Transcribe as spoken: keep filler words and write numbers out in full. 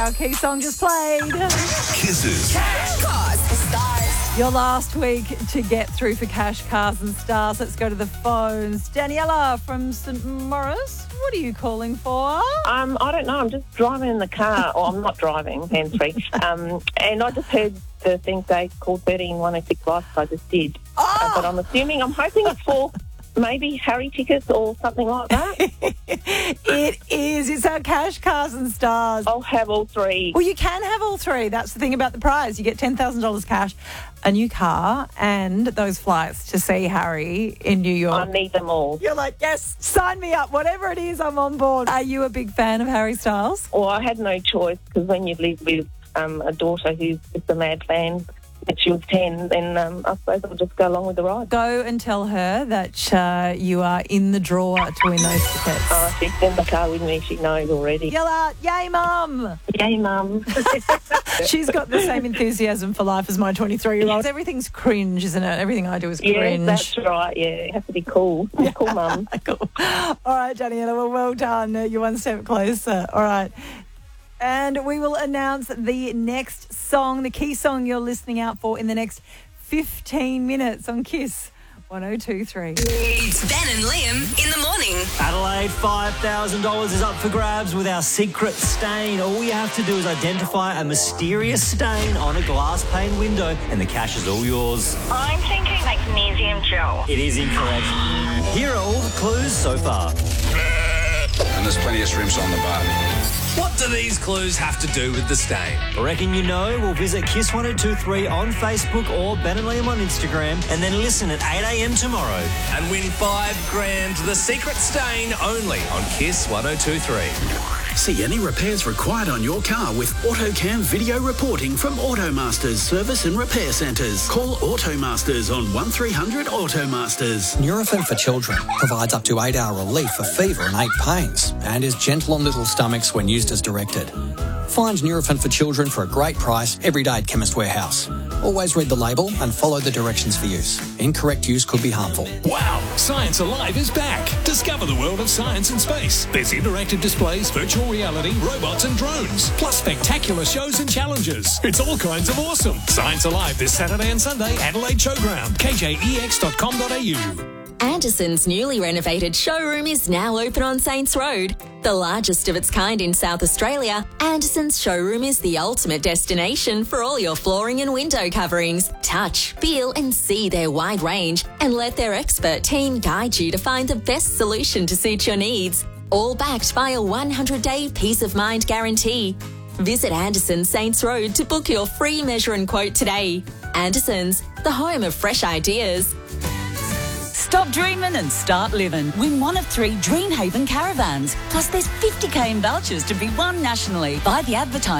Our key song just played. Kisses. Cash, cars, and stars. Your last week to get through for cash, cars and stars. Let's go to the phones. Daniela from St Maurice, what are you calling for? Um, I don't know. I'm just driving in the car. Or I'm not driving, hands-free. Um, and I just heard the thing say called thirteen one oh six Life, so I just did. Oh! Uh, but I'm assuming, I'm hoping it's for maybe Harry tickets or something like that. It is. It's our cash, cars and stars. I'll have all three. Well, you can have all three. That's the thing about the prize. You get ten thousand dollars cash, a new car, and those flights to see Harry in New York. I need them all. You're like, yes, sign me up. Whatever it is, I'm on board. Are you a big fan of Harry Styles? Well, I had no choice because when you live with um, a daughter who's just a mad fan, and she was ten, then um, I suppose I'll just go along with the ride. Go and tell her that uh, you are in the draw to win those tickets. Oh, she's in the car with me. She knows already. Yell out, yay, Mum! Yay, Mum. She's got the same enthusiasm for life as my twenty-three-year-old. Everything's cringe, isn't it? Everything I do is Yeah, cringe. that's right. Yeah, it has to be cool. Cool, Mum. Cool. All right, Daniela, well, well done. Uh, You're one step closer. All right. And we will announce the next song, the key song you're listening out for in the next fifteen minutes on Kiss one oh two three. It's Ben and Liam in the morning. Adelaide, five thousand dollars is up for grabs with our secret stain. All you have to do is identify a mysterious stain on a glass pane window and the cash is all yours. I'm thinking magnesium gel. It is incorrect. Here are all the clues so far. And there's plenty of shrimps on the barbie. What do these clues have to do with the stain? Reckon you know? We'll visit Kiss one oh two three on Facebook or Ben and Liam on Instagram and then listen at eight a.m. tomorrow. And win five grand, the secret stain, only on Kiss one oh two three. See any repairs required on your car with AutoCam video reporting from Automasters Service and Repair Centres. Call Automasters on one three hundred Automasters. Nurofen for Children provides up to eight hour relief for fever and ache pains and is gentle on little stomachs when used as directed. Find Nurofen for Children for a great price every day at Chemist Warehouse. Always read the label and follow the directions for use. Incorrect use could be harmful. Wow! Science Alive is back. Discover the world of science and space. There's interactive displays, virtual reality, robots and drones, plus spectacular shows and challenges. It's all kinds of awesome. Science Alive this Saturday and Sunday, Adelaide Showground, k j e x dot com dot a u. Anderson's newly renovated showroom is now open on Saints Road. The largest of its kind in South Australia, Anderson's showroom is the ultimate destination for all your flooring and window coverings. Touch, feel and see their wide range and let their expert team guide you to find the best solution to suit your needs. All backed by a one hundred day peace of mind guarantee. Visit Anderson's Saints Road to book your free measure and quote today. Anderson's, the home of fresh ideas. Stop dreaming and start living. Win one of three Dreamhaven caravans. Plus there's fifty k in vouchers to be won nationally. Buy the advertising.